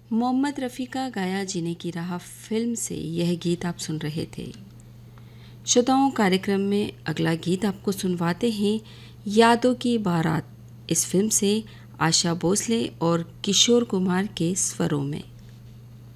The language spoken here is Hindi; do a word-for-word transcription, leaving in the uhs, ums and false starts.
मोहम्मद रफ़ी का गाया जीने की राह फिल्म से यह गीत आप सुन रहे थे। श्रोताओं, कार्यक्रम में अगला गीत आपको सुनवाते हैं यादों की बारात, इस फिल्म से आशा भोसले और किशोर कुमार के स्वरों में।